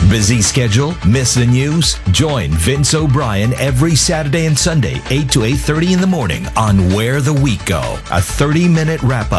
Busy schedule? Miss the news? Join Vince O'Brien every Saturday and Sunday, 8 to 8:30 in the morning on Where the Week Go, a 30-minute wrap-up